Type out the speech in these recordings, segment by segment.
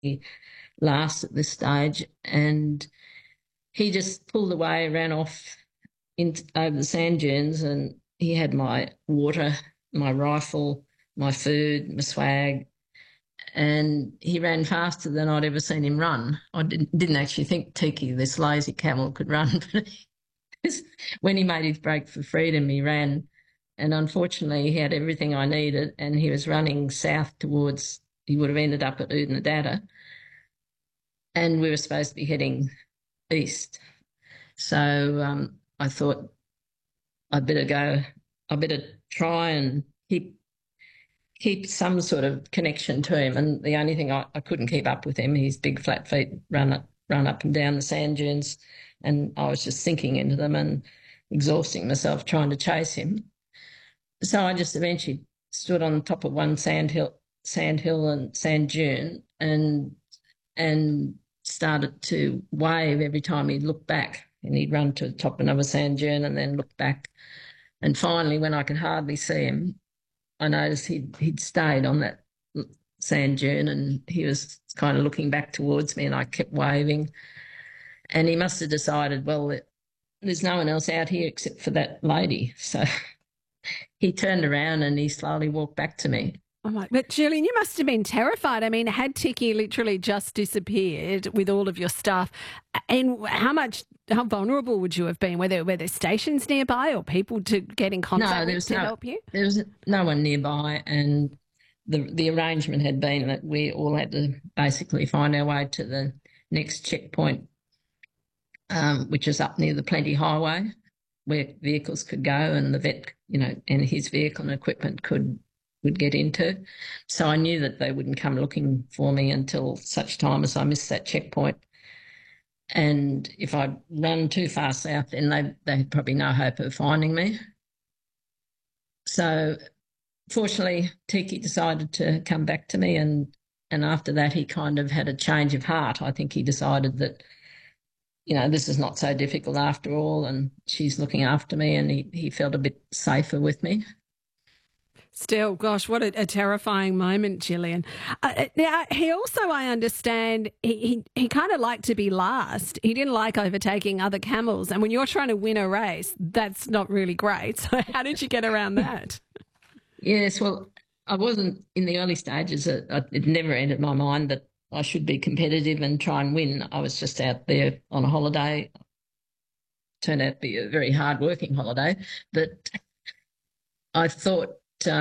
last at this stage, and he just pulled away, ran off over the sand dunes, and he had my water, my rifle, my food, my swag, and he ran faster than I'd ever seen him run. I didn't actually think Tiki, this lazy camel, could run, but when he made his break for freedom, he ran, and unfortunately he had everything I needed, and he was running south towards, he would have ended up at Oodnadatta, and we were supposed to be heading east. So I thought I better try and keep some sort of connection to him. And the only thing I couldn't keep up with him, his big flat feet run up and down the sand dunes, and I was just sinking into them and exhausting myself trying to chase him. So I just eventually stood on top of one sand hill and sand dune and started to wave every time he'd look back, and he'd run to the top of another sand dune and then look back. And finally, when I could hardly see him, I noticed he'd stayed on that sand dune, and he was kind of looking back towards me, and I kept waving. And he must have decided, well, there's no one else out here except for that lady. So he turned around and he slowly walked back to me. Oh my, but Gillian, you must have been terrified. I mean, had Tiki literally just disappeared with all of your stuff, and how vulnerable would you have been? Were there stations nearby or people to get in contact with to help you? There was no one nearby, and the arrangement had been that we all had to basically find our way to the next checkpoint, which is up near the Plenty Highway, where vehicles could go and the vet, and his vehicle and equipment would get into. So I knew that they wouldn't come looking for me until such time as I missed that checkpoint. And if I'd run too far south, then they had probably no hope of finding me. So fortunately, Tiki decided to come back to me, and after that he kind of had a change of heart. I think he decided that, this is not so difficult after all, and she's looking after me, and he felt a bit safer with me. Still, gosh, what a terrifying moment, Gillian. Now, he also, I understand, he kind of liked to be last. He didn't like overtaking other camels. And when you're trying to win a race, that's not really great. So how did you get around that? Yes, well, I wasn't in the early stages. It never entered my mind that I should be competitive and try and win. I was just out there on a holiday. Turned out to be a very hard-working holiday. But I thought,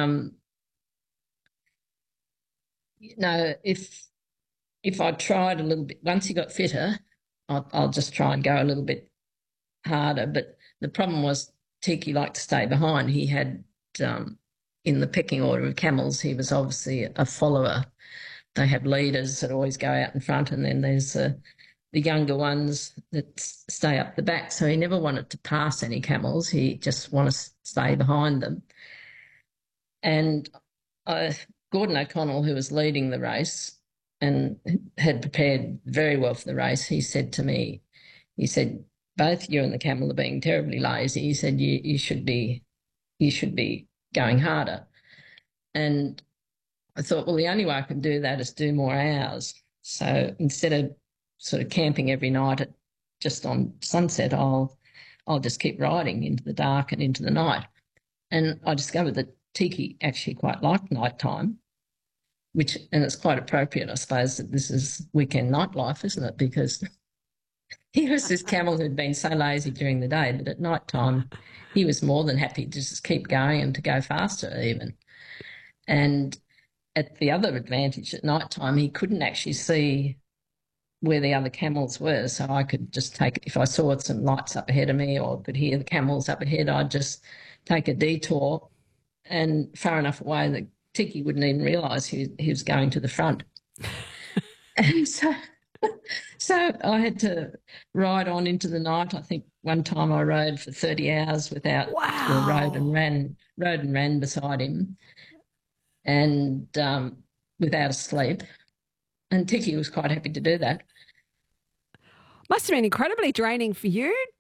if I tried a little bit, once he got fitter, I'll just try and go a little bit harder. But the problem was Tiki liked to stay behind. He had, in the pecking order of camels, he was obviously a follower. They have leaders that always go out in front, and then there's the younger ones that stay up the back. So he never wanted to pass any camels. He just wanted to stay behind them. And Gordon O'Connell, who was leading the race and had prepared very well for the race, he said to me, both you and the camel are being terribly lazy. He said, you should be going harder. And I thought, well, the only way I can do that is do more hours. So instead of sort of camping every night just on sunset, I'll just keep riding into the dark and into the night. And I discovered that Tiki actually quite liked nighttime, and it's quite appropriate, I suppose, that this is weekend nightlife, isn't it? Because he was this camel who'd been so lazy during the day, but at nighttime he was more than happy to just keep going and to go faster even. And at the other advantage, at nighttime he couldn't actually see where the other camels were, so I could just if I saw some lights up ahead of me or could hear the camels up ahead, I'd just take a detour and far enough away that Tiki wouldn't even realise he was going to the front. And so I had to ride on into the night. I think one time I rode for 30 hours without rode and ran beside him, and without a sleep. And Tiki was quite happy to do that. Must have been incredibly draining for you,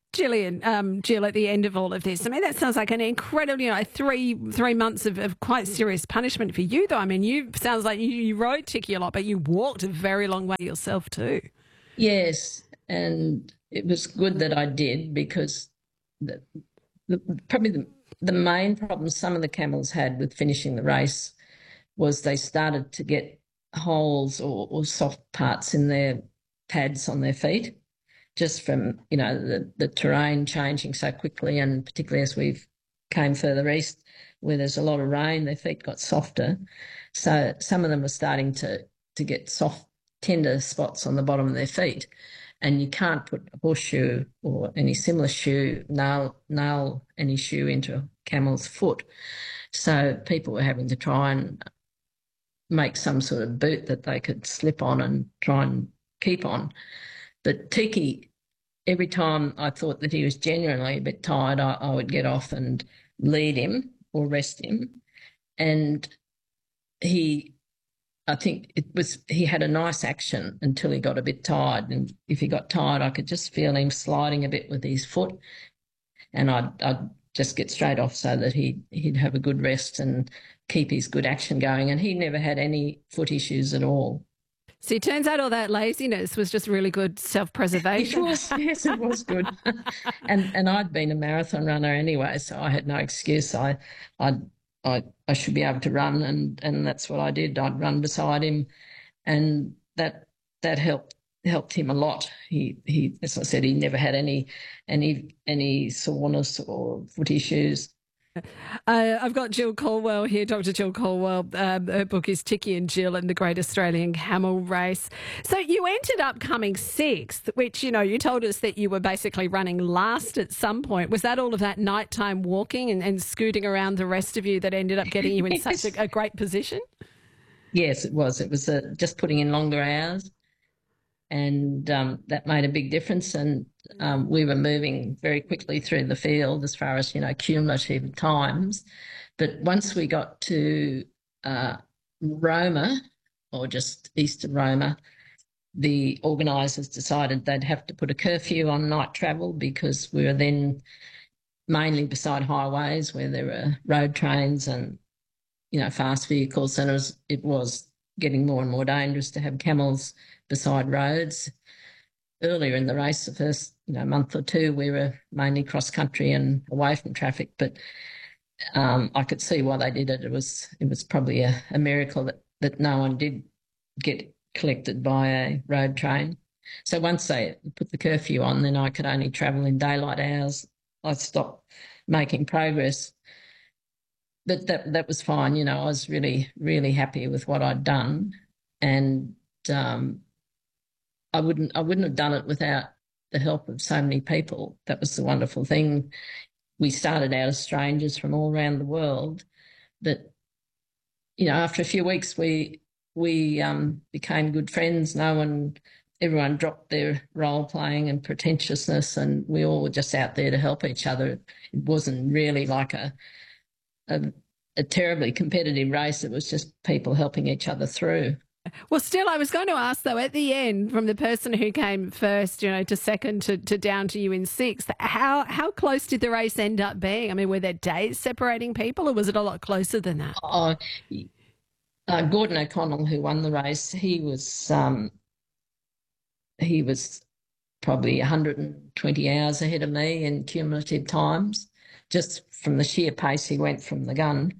Jill, at the end of all of this, I mean, that sounds like an incredible, 3 months of quite serious punishment for you, though. I mean, sounds like you rode Tiki a lot, but you walked a very long way yourself too. Yes, and it was good that I did, because probably the main problem some of the camels had with finishing the race was they started to get holes or soft parts in their pads on their feet, just from, the terrain changing so quickly, and particularly as we came further east where there's a lot of rain, their feet got softer. So some of them were starting to get soft, tender spots on the bottom of their feet. And you can't put a horseshoe or any similar shoe, nail any shoe into a camel's foot. So people were having to try and make some sort of boot that they could slip on and try and keep on. But Tiki, every time I thought that he was genuinely a bit tired, I would get off and lead him or rest him. And I think he had a nice action until he got a bit tired. And if he got tired, I could just feel him sliding a bit with his foot. And I'd just get straight off so that he'd have a good rest and keep his good action going. And he never had any foot issues at all. So it turns out all that laziness was just really good self-preservation. It was, yes, it was good. and I'd been a marathon runner anyway, so I had no excuse. I should be able to run, and that's what I did. I'd run beside him, and that helped him a lot. He, as I said, he never had any soreness or foot issues. I've got Jill Caldwell here, Dr. Jill Caldwell. Her book is Tiki and Jill and the Great Australian Camel Race. So you ended up coming sixth, which, you told us that you were basically running last at some point. Was that all of that nighttime walking and scooting around the rest of you that ended up getting you in Yes. such a great position? Yes, it was. It was just putting in longer hours, and that made a big difference. And we were moving very quickly through the field as far as, cumulative times. But once we got to Roma, or just east of Roma, the organisers decided they'd have to put a curfew on night travel, because we were then mainly beside highways where there were road trains and, fast vehicles, and it was getting more and more dangerous to have camels beside roads. Earlier in the race, the first month or two, we were mainly cross country and away from traffic, but I could see why they did it. It was probably a miracle that no one did get collected by a road train. So once they put the curfew on, then I could only travel in daylight hours. I stopped making progress. But that was fine. I was really, really happy with what I'd done, and I wouldn't have done it without the help of so many people. That was the wonderful thing. We started out as strangers from all around the world, but after a few weeks we became good friends. Everyone dropped their role playing and pretentiousness, and we all were just out there to help each other. It wasn't really like a terribly competitive race. It was just people helping each other through. Well, still, I was going to ask, though, at the end, from the person who came first, to second to down to you in sixth, how close did the race end up being? I mean, were there days separating people, or was it a lot closer than that? Gordon O'Connell, who won the race, he was probably 120 hours ahead of me in cumulative times, just from the sheer pace he went from the gun.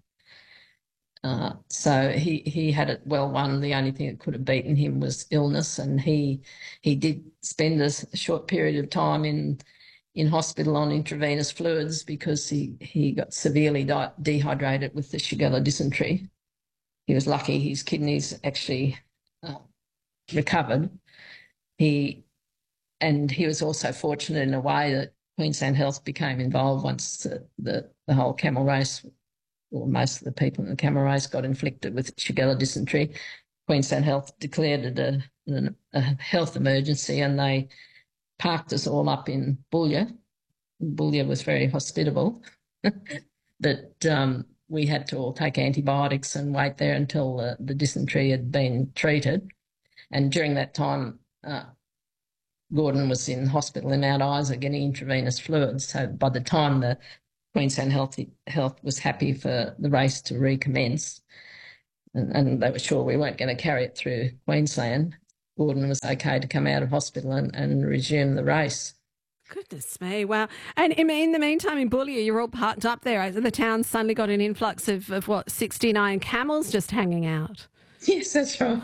So he had it well won. The only thing that could have beaten him was illness, and he did spend a short period of time in hospital on intravenous fluids, because he got severely dehydrated with the Shigella dysentery. He was lucky his kidneys actually recovered. He was also fortunate in a way that Queensland Health became involved once the whole camel race, or most of the people in the camel race, got inflicted with Shigella dysentery. Queensland Health declared it a health emergency, and they parked us all up in Boulia. Boulia was very hospitable, but we had to all take antibiotics and wait there until the dysentery had been treated. And during that time, Gordon was in hospital in Mount Isa getting intravenous fluids. So by the time the Queensland Health was happy for the race to recommence, and they were sure we weren't going to carry it through Queensland, Gordon was okay to come out of hospital and resume the race. Goodness me, wow. And in the meantime, in Boulia, you're all parked up there. The town suddenly got an influx of what, 69 camels just hanging out? Yes, that's right.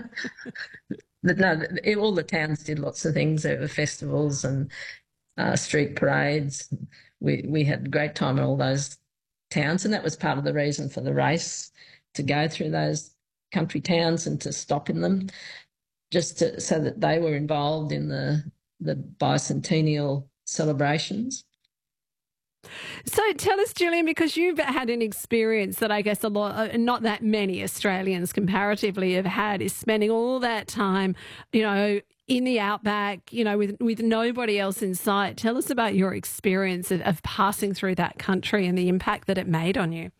No, all the towns did lots of things. There were festivals and street parades. We had a great time in all those towns, and that was part of the reason for the race, to go through those country towns and to stop in them, so that they were involved in the bicentennial celebrations. So tell us, Gillian, because you've had an experience that I guess not that many Australians comparatively have had, is spending all that time, in the outback, with nobody else in sight. Tell us about your experience of passing through that country and the impact that it made on you.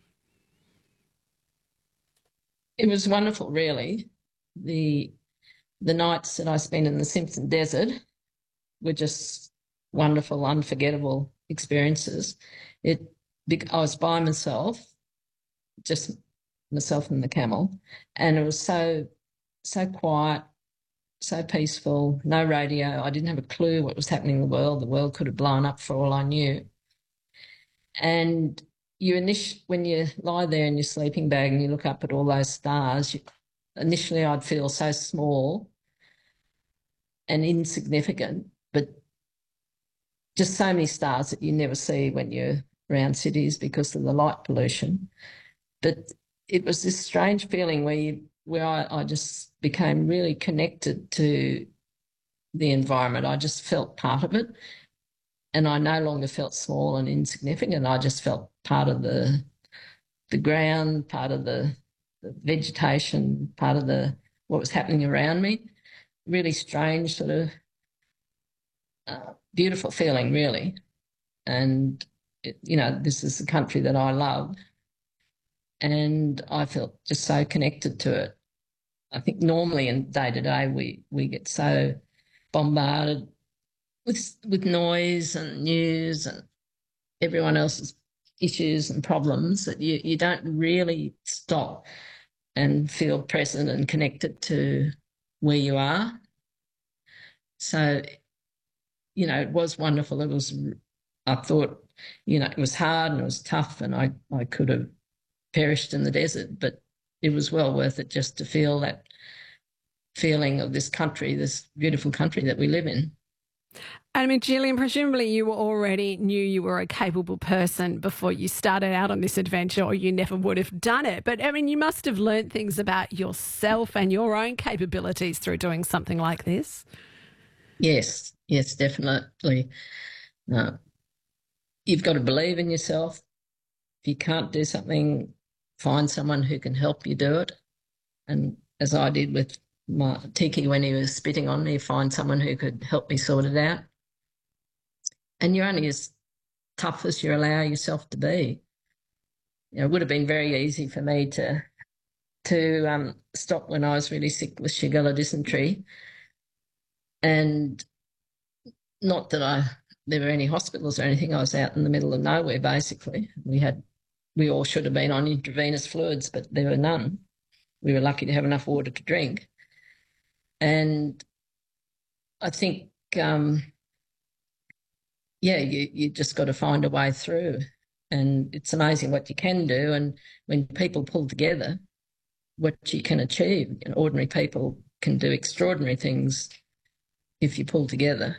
It was wonderful, really. The nights that I spent in the Simpson Desert were just wonderful, unforgettable experiences. I was by myself, just myself and the camel, and it was so quiet, so peaceful, no radio. I didn't have a clue what was happening in the world. The world could have blown up for all I knew. And when you lie there in your sleeping bag and you look up at all those stars, initially I'd feel so small and insignificant, but just so many stars that you never see when you're around cities because of the light pollution. But it was this strange feeling where I just became really connected to the environment. I just felt part of it, and I no longer felt small and insignificant. I just felt part of the ground, part of the vegetation, part of what was happening around me. Really strange, sort of beautiful feeling, really. And this is the country that I love, and I felt just so connected to it. I think normally in day-to-day we get so bombarded with noise and news and everyone else's issues and problems that you don't really stop and feel present and connected to where you are. So, it was wonderful. I thought, it was hard and it was tough, and I could have perished in the desert, but it was well worth it just to feel that feeling of this country, this beautiful country that we live in. I mean, Gillian, presumably you already knew you were a capable person before you started out on this adventure, or you never would have done it. But, I mean, you must have learned things about yourself and your own capabilities through doing something like this. Yes, definitely. You've got to believe in yourself. If you can't do something, find someone who can help you do it. And as I did with my Tiki when he was spitting on me, find someone who could help me sort it out. And you're only as tough as you allow yourself to be. It would have been very easy for me to stop when I was really sick with Shigella dysentery. And not that there were any hospitals or anything. I was out in the middle of nowhere, basically. We all should have been on intravenous fluids, but there were none. We were lucky to have enough water to drink. And I think, you just got to find a way through. And it's amazing what you can do. And when people pull together, what you can achieve. Ordinary people can do extraordinary things if you pull together.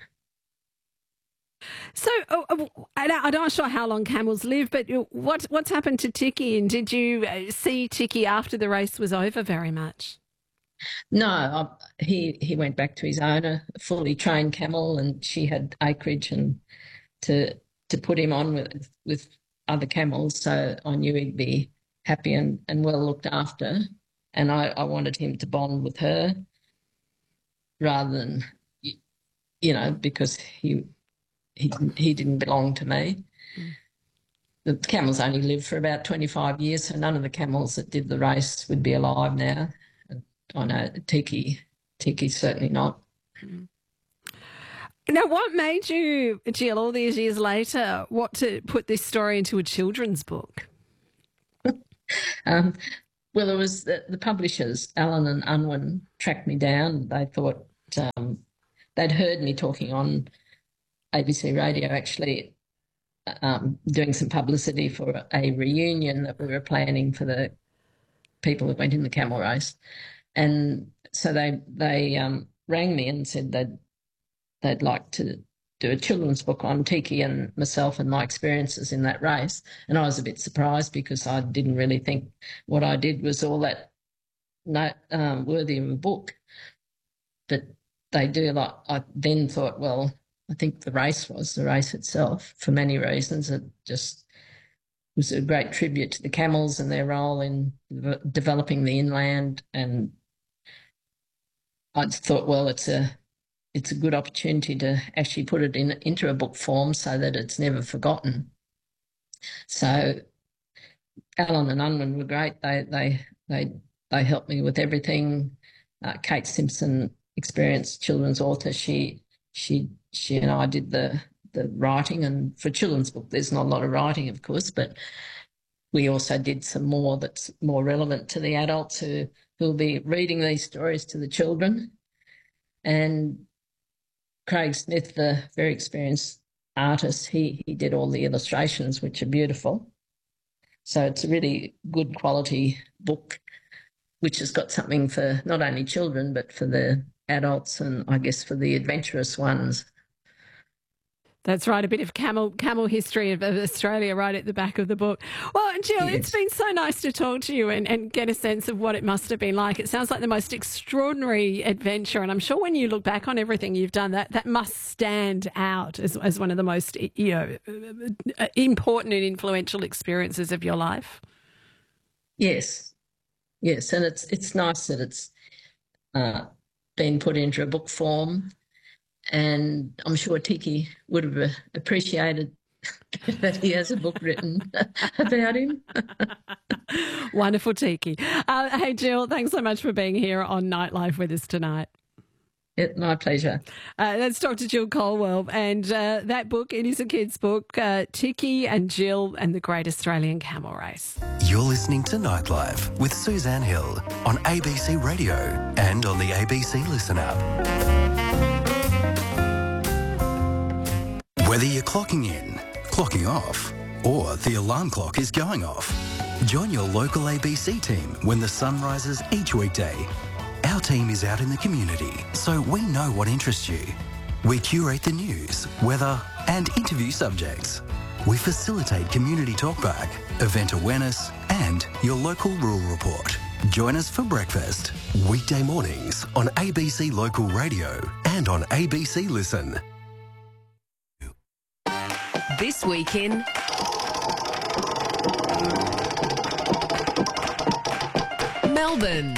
So I'm not sure how long camels live, but what's happened to Tiki? And did you see Tiki after the race was over very much? No, he went back to his owner, a fully trained camel, and she had acreage and to put him on with other camels. So I knew he'd be happy and well looked after. And I wanted him to bond with her rather than, because he didn't belong to me. The camels only lived for about 25 years, so none of the camels that did the race would be alive now. I know Tiki certainly not. Now, what made you, Jill, all these years later, want to put this story into a children's book? Um, well, it was the publishers, Allen and Unwin, tracked me down. They thought they'd heard me talking on ABC Radio, actually, doing some publicity for a reunion that we were planning for the people that went in the camel race. And so they rang me and said they'd like to do a children's book on Tiki and myself and my experiences in that race. And I was a bit surprised because I didn't really think what I did was all that worthy of a book. But they do. Like, I then thought, well, I think the race itself, for many reasons. It just was a great tribute to the camels and their role in developing the inland. And I thought, well, it's a good opportunity to actually put it into a book form so that it's never forgotten. So Allen and Unwin were great. They helped me with everything. Kate Simpson, experienced children's author, she and I did the writing, and for children's book there's not a lot of writing, of course, but we also did some more that's more relevant to the adults who'll be reading these stories to the children. And Craig Smith, the very experienced artist, he did all the illustrations, which are beautiful. So it's a really good quality book, which has got something for not only children, but for the adults and I guess for the adventurous ones. That's right, a bit of camel history of Australia right at the back of the book. Well, Jill, Yes. It's been so nice to talk to you and get a sense of what it must have been like. It sounds like the most extraordinary adventure, and I'm sure when you look back on everything you've done, that must stand out as one of the most important and influential experiences of your life. Yes, and it's nice that it's been put into a book form. And I'm sure Tiki would have appreciated that he has a book written about him. Wonderful, Tiki. Hey, Jill, thanks so much for being here on Nightlife with us tonight. My pleasure. That's Dr. Jill Colwell. And that book, it is a kid's book, Tiki and Jill and the Great Australian Camel Race. You're listening to Nightlife with Suzanne Hill on ABC Radio and on the ABC Listen app. Whether you're clocking in, clocking off, or the alarm clock is going off, join your local ABC team when the sun rises each weekday. Our team is out in the community, so we know what interests you. We curate the news, weather, and interview subjects. We facilitate community talkback, event awareness, and your local rural report. Join us for breakfast, weekday mornings on ABC Local Radio and on ABC Listen. This week in Melbourne.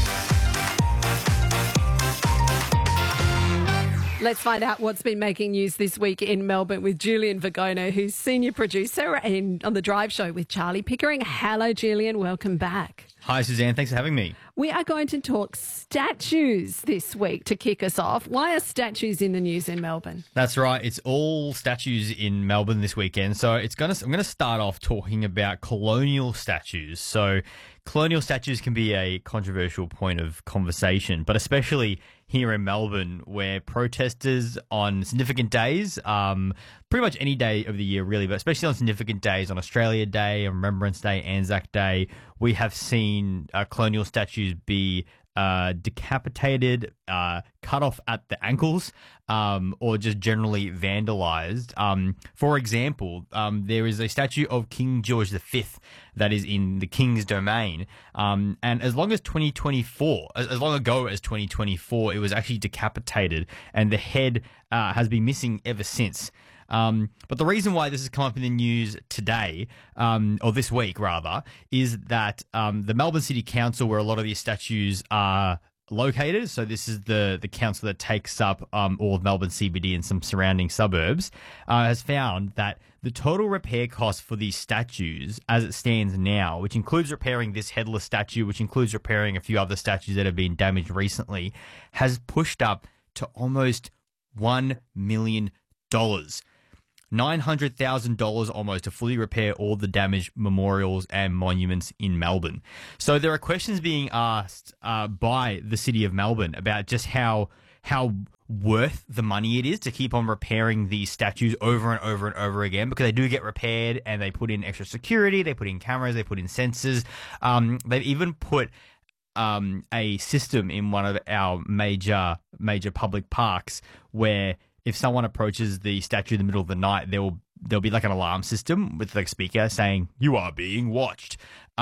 Let's find out what's been making news this week in Melbourne with Julian Vergona, who's senior producer on The Drive Show with Charlie Pickering. Hello, Julian. Welcome back. Hi, Suzanne. Thanks for having me. We are going to talk statues this week to kick us off. Why are statues in the news in Melbourne? That's right. It's all statues in Melbourne this weekend. So I'm going to start off talking about colonial statues. So colonial statues can be a controversial point of conversation, but especially here in Melbourne, where protesters on significant days, pretty much any day of the year really, but especially on significant days, on Australia Day, on Remembrance Day, Anzac Day, we have seen colonial statues be decapitated, cut off at the ankles, or just generally vandalized. For example, there is a statue of King George V that is in the King's Domain. And as long as 2024, as long ago as 2024, it was actually decapitated, and the head has been missing ever since. But the reason why this has come up in the news today, or this week rather, is that the Melbourne City Council, where a lot of these statues are located, so this is the council that takes up all of Melbourne CBD and some surrounding suburbs, has found that the total repair cost for these statues as it stands now, which includes repairing this headless statue, which includes repairing a few other statues that have been damaged recently, has pushed up to almost $1 million. $900,000 almost to fully repair all the damaged memorials and monuments in Melbourne. So there are questions being asked by the city of Melbourne about just how worth the money it is to keep on repairing these statues over and over and over again, because they do get repaired and they put in extra security, they put in cameras, they put in sensors. They've even put a system in one of our major public parks where if someone approaches the statue in the middle of the night, there'll be like an alarm system with like a speaker saying, "You are being watched."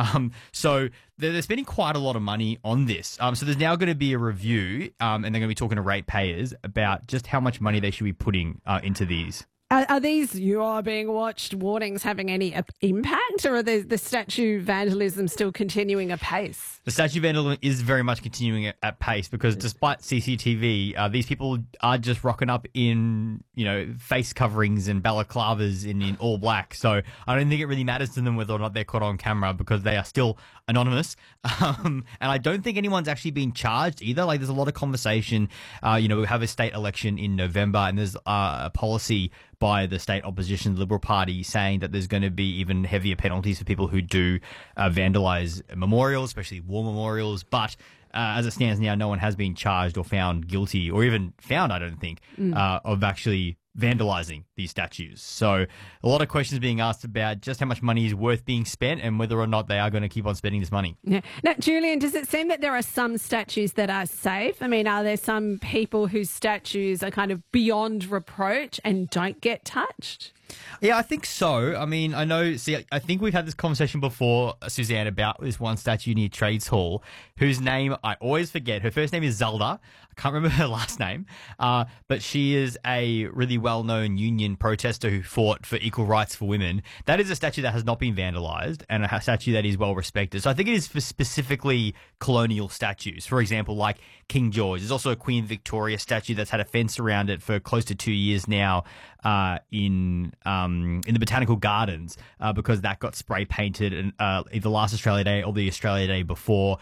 So they're spending quite a lot of money on this. So there's now going to be a review, and they're going to be talking to ratepayers about just how much money they should be putting into these. Are these "you are being watched" warnings having any impact, or are the statue vandalism still continuing apace? The statue vandalism is very much continuing at pace because despite CCTV, these people are just rocking up in, face coverings and balaclavas in all black. So I don't think it really matters to them whether or not they're caught on camera because they are still anonymous. And I don't think anyone's actually been charged either. Like there's a lot of conversation. We have a state election in November and there's a policy by the state opposition, the Liberal Party, saying that there's going to be even heavier penalties for people who do vandalise memorials, especially war memorials. But as it stands now, no one has been charged or found guilty, or even found, I don't think, of actually vandalising these statues. So a lot of questions being asked about just how much money is worth being spent and whether or not they are going to keep on spending this money. Yeah. Now, Julian, does it seem that there are some statues that are safe? I mean, are there some people whose statues are kind of beyond reproach and don't get touched? Yeah, I think so. I mean, I think we've had this conversation before, Suzanne, about this one statue near Trades Hall, whose name I always forget. Her first name is Zelda. I can't remember her last name, but she is a really well-known union protester who fought for equal rights for women. That is a statue that has not been vandalised and a statue that is well-respected. So I think it is for specifically colonial statues. For example, like King George. There's also a Queen Victoria statue that's had a fence around it for close to 2 years now in the Botanical Gardens because that got spray painted either last Australia Day or the Australia Day before.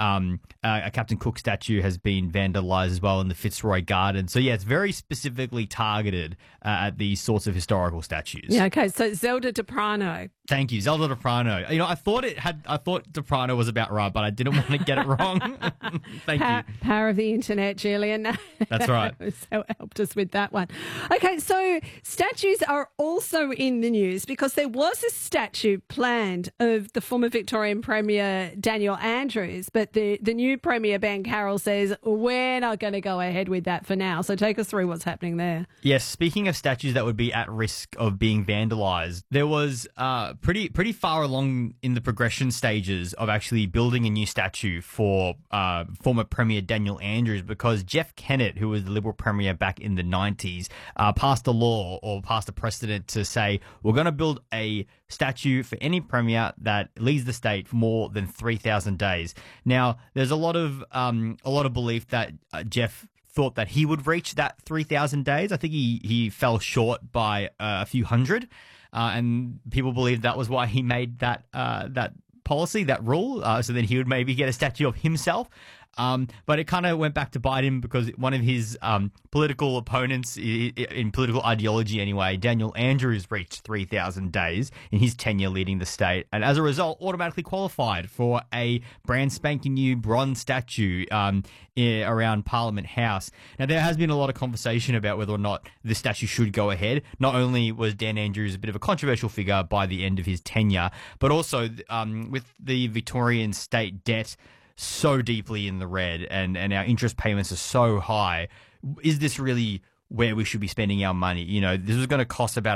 A Captain Cook statue has been vandalised as well in the Fitzroy Garden. So yeah, it's very specifically targeted at these sorts of historical statues. Yeah, okay. So Zelda Deprano. Thank you, Zelda Deprano. I thought Deprano was about right, but I didn't want to get it wrong. Thank you. Power of the internet, Julian. That's right. So helped us with that one. Okay, so statues are also in the news because there was a statue planned of the former Victorian Premier Daniel Andrews, but the new Premier Ben Carroll says we're not going to go ahead with that for now. So take us through what's happening there. Yes, speaking of statues that would be at risk of being vandalised, there was pretty far along in the progression stages of actually building a new statue for former Premier Daniel Andrews because Jeff Kennett, who was the Liberal Premier back in the 90s, passed a law or passed a precedent to say we're going to build a statue for any Premier that leads the state for more than 3,000 days. Now, there's a lot of belief that Jeff thought that he would reach that 3,000 days. I think he fell short by a few hundred. And people believe that was why he made that policy, that rule, so then he would maybe get a statue of himself. But it kind of went back to bite him because one of his political opponents, in political ideology anyway, Daniel Andrews, reached 3,000 days in his tenure leading the state, and as a result, automatically qualified for a brand spanking new bronze statue around Parliament House. Now, there has been a lot of conversation about whether or not this statue should go ahead. Not only was Dan Andrews a bit of a controversial figure by the end of his tenure, but also with the Victorian state debt so deeply in the red and our interest payments are so high, is this really where we should be spending our money? This was going to cost about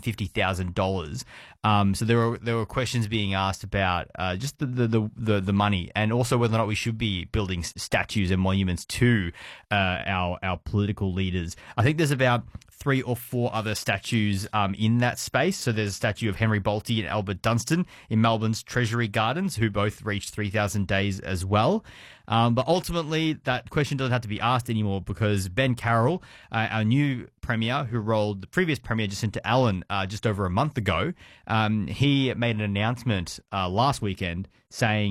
$150,000. So there were questions being asked about just the money, and also whether or not we should be building statues and monuments to our political leaders. I think there's about 3 or 4 other statues in that space. So there's a statue of Henry Bolte and Albert Dunstan in Melbourne's Treasury Gardens, who both reached 3,000 days as well. But ultimately, that question doesn't have to be asked anymore because Ben Carroll, our new Premier, who rolled the previous Premier Jacinta Allen just over a month ago, he made an announcement last weekend saying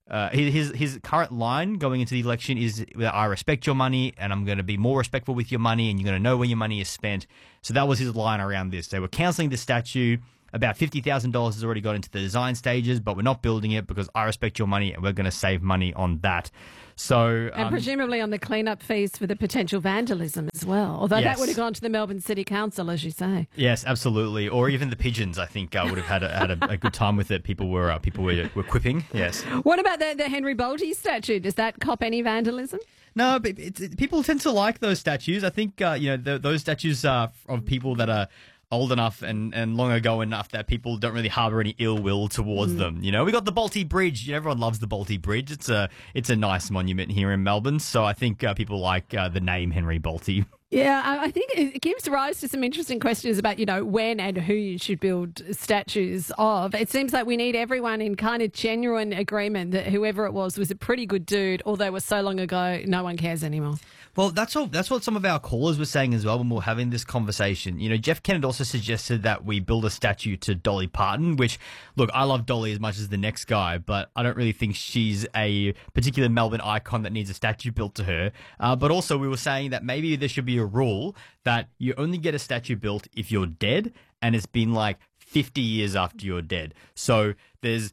his current line going into the election is, I respect your money and I'm going to be more respectful with your money and you're going to know where your money is spent. So that was his line around this. They were cancelling the statue. About $50,000 has already got into the design stages, but we're not building it because I respect your money and we're going to save money on that. So, and presumably on the cleanup fees for the potential vandalism as well. Although that would have gone to the Melbourne City Council, as you say. Yes, absolutely. Or even the pigeons, I think, would have had a good time with it. People were quipping. Yes. What about the Henry Bolte statue? Does that cop any vandalism? No, but people tend to like those statues. I think those statues are of people that are old enough and long ago enough that people don't really harbour any ill will towards them. You know, we got the Bolte Bridge. Everyone loves the Bolte Bridge. It's a nice monument here in Melbourne. So I think people like the name Henry Bolte. Yeah, I think it gives rise to some interesting questions about, when and who you should build statues of. It seems like we need everyone in kind of genuine agreement that whoever it was a pretty good dude, although it was so long ago, no one cares anymore. Well, that's what some of our callers were saying as well when we were having this conversation. Jeff Kennett also suggested that we build a statue to Dolly Parton, which, look, I love Dolly as much as the next guy, but I don't really think she's a particular Melbourne icon that needs a statue built to her. But also we were saying that maybe there should be a rule that you only get a statue built if you're dead and it's been like 50 years after you're dead. So there's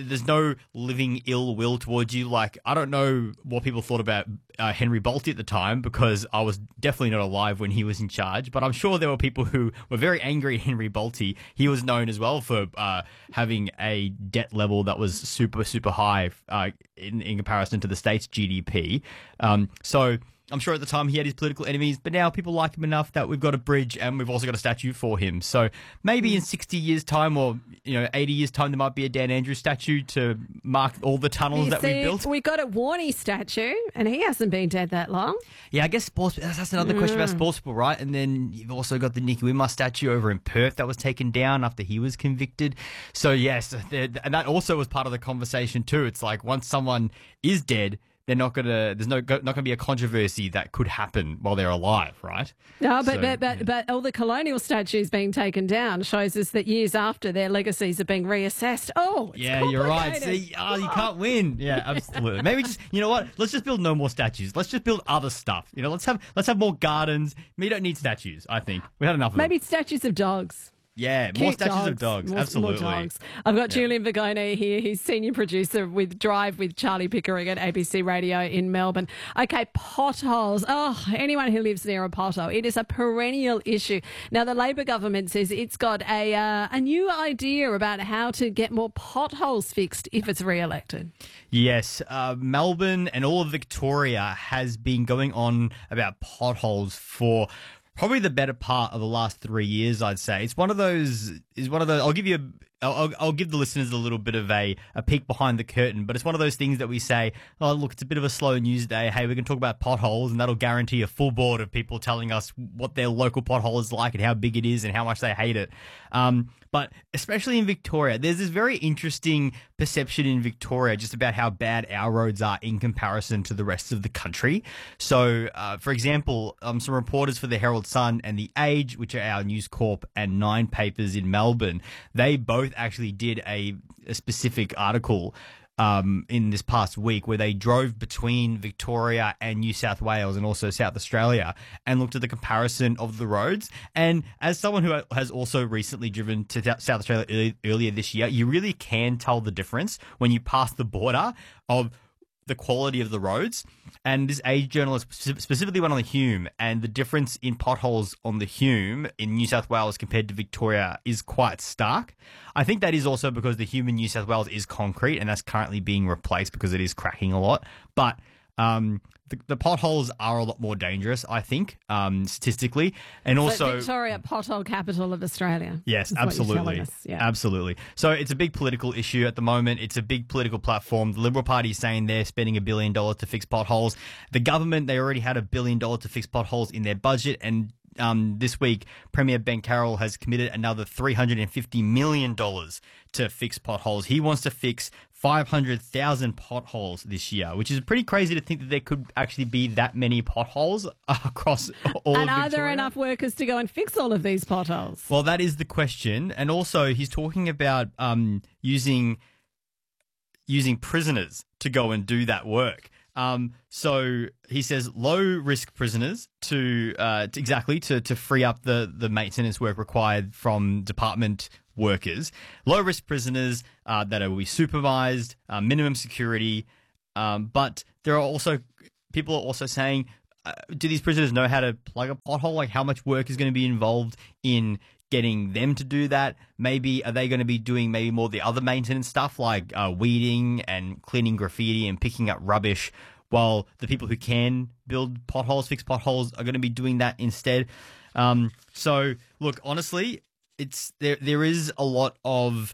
no living ill will towards you. Like, I don't know what people thought about Henry Bolte at the time because I was definitely not alive when he was in charge, but I'm sure there were people who were very angry at Henry Bolte. He was known as well for having a debt level that was super, super high in comparison to the state's GDP. So I'm sure at the time he had his political enemies, but now people like him enough that we've got a bridge and we've also got a statue for him. So maybe in 60 years' time or 80 years' time, there might be a Dan Andrews statue to mark all the tunnels that we built. We got a Warney statue, and he hasn't been dead that long. Yeah, I guess sports. That's another question about sports people, right? And then you've also got the Nicky Winmar statue over in Perth that was taken down after he was convicted. So yes, and that also was part of the conversation too. It's like once someone is dead, there's not gonna be a controversy that could happen while they're alive, right? No, but all the colonial statues being taken down shows us that years after their legacies are being reassessed. Oh, it's you're right. See, you can't win. Yeah, absolutely. Maybe just what? Let's just build no more statues. Let's just build other stuff. Let's have more gardens. We don't need statues. I think we had enough of them. Maybe statues of dogs. Yeah, more statues of dogs. Absolutely. More dogs. I've got Julian Vigone here. He's senior producer with Drive with Charlie Pickering at ABC Radio in Melbourne. Okay, potholes. Oh, anyone who lives near a pothole, it is a perennial issue. Now, the Labor government says it's got a new idea about how to get more potholes fixed if it's re-elected. Yes, Melbourne and all of Victoria has been going on about potholes for probably the better part of the last 3 years, I'd say. It's one of those. I'll give you. I'll give the listeners a little bit of a peek behind the curtain, but it's one of those things that we say, oh, look, it's a bit of a slow news day. Hey, we can talk about potholes, and that'll guarantee a full board of people telling us what their local pothole is like and how big it is and how much they hate it. But especially in Victoria, there's this very interesting perception in Victoria just about how bad our roads are in comparison to the rest of the country. So, for example, some reporters for the Herald Sun and The Age, which are our News Corp and Nine papers in Melbourne, they both actually did a specific article in this past week where they drove between Victoria and New South Wales and also South Australia and looked at the comparison of the roads. And as someone who has also recently driven to South Australia earlier this year, you really can tell the difference when you pass the border of the quality of the roads. And this Age journalist specifically went on the Hume, and the difference in potholes on the Hume in New South Wales compared to Victoria is quite stark. I think that is also because the Hume in New South Wales is concrete, and that's currently being replaced because it is cracking a lot. But the potholes are a lot more dangerous, I think, statistically. And also Victoria, pothole capital of Australia. Yes, absolutely. Yeah. Absolutely. So it's a big political issue at the moment. It's a big political platform. The Liberal Party is saying they're spending $1 billion to fix potholes. The government, they already had $1 billion to fix potholes in their budget, and this week, Premier Ben Carroll has committed another $350 million to fix potholes. He wants to fix 500,000 potholes this year, which is pretty crazy to think that there could actually be that many potholes across all of Victoria. And are there enough workers to go and fix all of these potholes? Well, that is the question. And also, he's talking about using prisoners to go and do that work. So he says low risk prisoners to free up the maintenance work required from department workers. Low risk prisoners that will be supervised, minimum security. But there are also people are also saying, do these prisoners know how to plug a pothole? Like, how much work is going to be involved in getting them to do that? Maybe are they going to be doing maybe more the other maintenance stuff like weeding and cleaning graffiti and picking up rubbish, while the people who can build potholes, fix potholes, are going to be doing that instead? So look, honestly, it's there is a lot of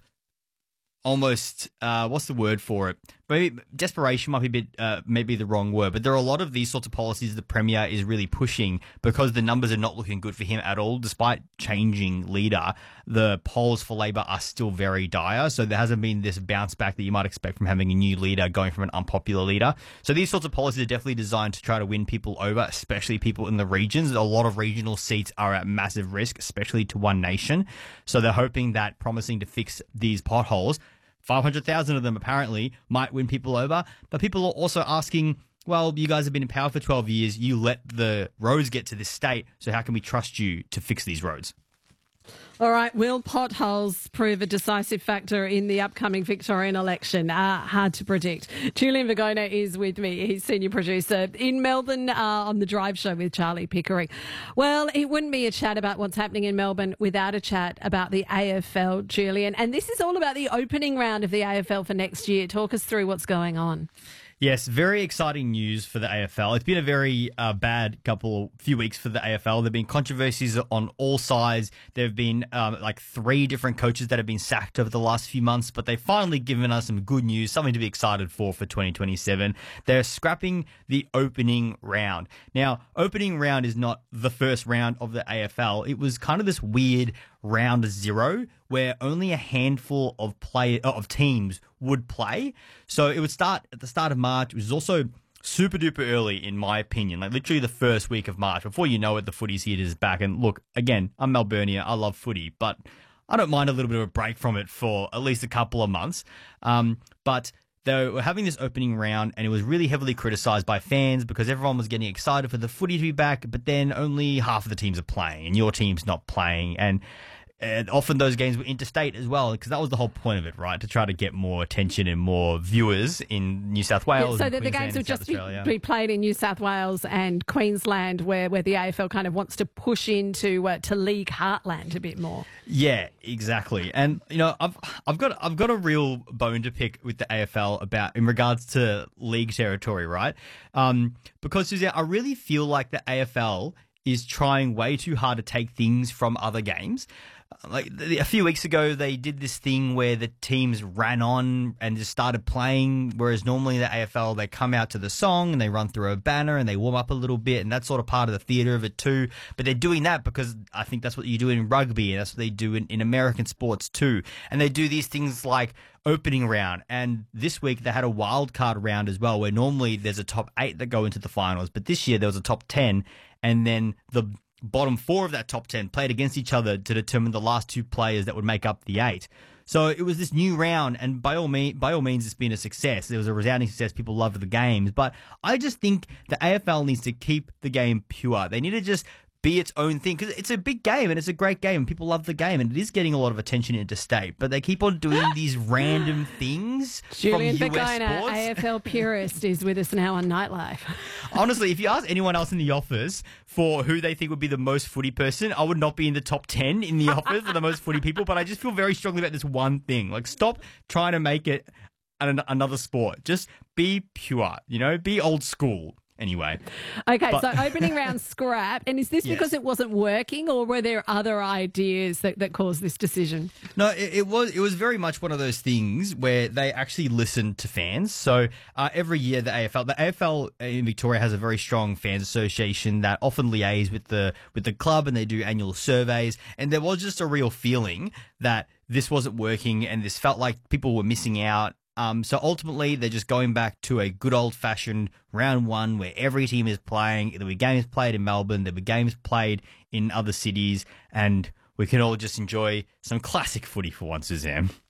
almost what's the word for it? Maybe desperation might be a bit maybe the wrong word, but there are a lot of these sorts of policies the Premier is really pushing because the numbers are not looking good for him at all. Despite changing leader, the polls for Labor are still very dire. So there hasn't been this bounce back that you might expect from having a new leader going from an unpopular leader. So these sorts of policies are definitely designed to try to win people over, especially people in the regions. A lot of regional seats are at massive risk, especially to One Nation. So they're hoping that promising to fix these potholes, 500,000 of them apparently, might win people over. But people are also asking, well, you guys have been in power for 12 years. You let the roads get to this state. So how can we trust you to fix these roads? All right, will potholes prove a decisive factor in the upcoming Victorian election? Hard to predict. Julian Vigona is with me. He's senior producer in Melbourne on The Drive Show with Charlie Pickering. Well, it wouldn't be a chat about what's happening in Melbourne without a chat about the AFL, Julian. And this is all about the opening round of the AFL for next year. Talk us through what's going on. Yes, very exciting news for the AFL. It's been a very bad few weeks for the AFL. There have been controversies on all sides. There have been like 3 different coaches that have been sacked over the last few months, but they've finally given us some good news, something to be excited for 2027. They're scrapping the opening round. Now, opening round is not the first round of the AFL. It was kind of this weird round 0 where only a handful of teams would play. So it would start at the start of March, which is also super duper early in my opinion, like literally the first week of March. Before you know it, the footy season is back. And look, again, I'm Melburnian, I love footy, but I don't mind a little bit of a break from it for at least a couple of months. But they were having this opening round and it was really heavily criticised by fans because everyone was getting excited for the footy to be back, but then only half of the teams are playing and your team's not playing. And often those games were interstate as well, because that was the whole point of it, right? To try to get more attention and more viewers in New South Wales. Yeah, so that the games would just be played in New South Wales and Queensland, where the AFL kind of wants to push into to league heartland a bit more. Yeah, exactly. And you know, I've got a real bone to pick with the AFL about in regards to league territory, right? Because Suzanne, I really feel like the AFL is trying way too hard to take things from other games. Like a few weeks ago, they did this thing where the teams ran on and just started playing, whereas normally in the AFL, they come out to the song and they run through a banner and they warm up a little bit, and that's sort of part of the theatre of it too. But they're doing that because I think that's what you do in rugby, and that's what they do in American sports too. And they do these things like opening round, and this week they had a wild card round as well, where normally there's a top 8 that go into the finals, but this year there was a top 10, and then the bottom 4 of that top 10 played against each other to determine the last 2 players that would make up the 8. So it was this new round, and by all means, it's been a success. It was a resounding success. People loved the games, but I just think the AFL needs to keep the game pure. They need to just be its own thing, because it's a big game and it's a great game and people love the game and it is getting a lot of attention interstate, but they keep on doing these random things. Julian from US Vigona, sports. AFL purist, is with us now on Nightlife. Honestly, if you ask anyone else in the office for who they think would be the most footy person, I would not be in the top 10 in the office for the most footy people, but I just feel very strongly about this one thing. Like, stop trying to make it another sport. Just be pure, be old school. Anyway. Okay, so opening round scrap. And is this because it wasn't working, or were there other ideas that caused this decision? No, it was very much one of those things where they actually listened to fans. So every year the AFL in Victoria has a very strong fans association that often liaise with the club, and they do annual surveys. And there was just a real feeling that this wasn't working and this felt like people were missing out. So ultimately, they're just going back to a good old-fashioned round 1 where every team is playing. There'll be games played in Melbourne, there'll be games played in other cities, and we can all just enjoy some classic footy for once, Suzanne.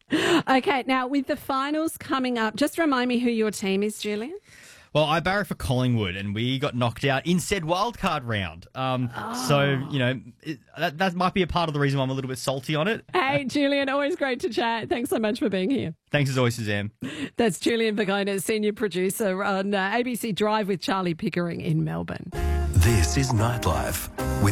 Okay, now with the finals coming up, just remind me who your team is, Julian. Well, I barrack for Collingwood, and we got knocked out in said wildcard round. So, you know, that might be a part of the reason why I'm a little bit salty on it. Hey, Julian, always great to chat. Thanks so much for being here. Thanks as always, Suzanne. That's Julian Bagona, senior producer on ABC Drive with Charlie Pickering in Melbourne. This is Nightlife with